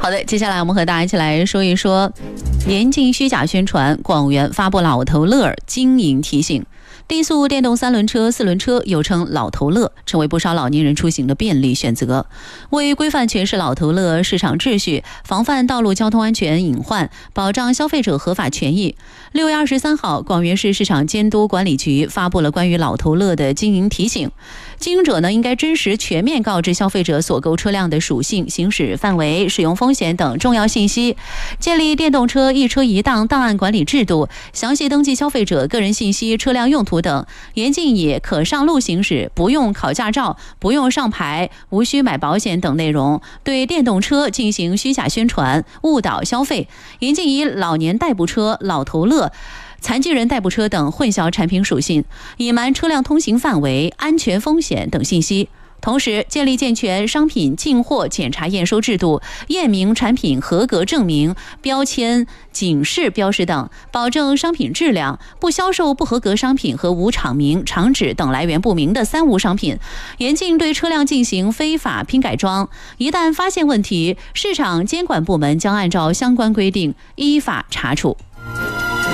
好的，接下来我们和大家一起来说一说严禁虚假宣传，广元发布老头乐经营提醒。低速电动3轮车、4轮车又称老头乐，成为不少老年人出行的便利选择。为规范全市老头乐市场秩序，防范道路交通安全隐患，保障消费者合法权益，6月23号，广元市市场监督管理局发布了关于老头乐的经营提醒。经营者应该真实全面告知消费者所购车辆的属性、行驶范围、使用风险等重要信息，建立电动车一车一档档案管理制度，详细登记消费者个人信息、车辆用途等，严禁以可上路行驶、不用考驾照、不用上牌、无需买保险等内容对电动车进行虚假宣传，误导消费，严禁以老年代步车、老头乐、残疾人代步车等混淆产品属性，隐瞒车辆通行范围、安全风险等信息。同时，建立健全商品进货检查验收制度，验明产品合格证明、标签、警示标识等，保证商品质量，不销售不合格商品和无厂名、厂址等来源不明的3无商品。严禁对车辆进行非法拼改装，一旦发现问题，市场监管部门将按照相关规定依法查处。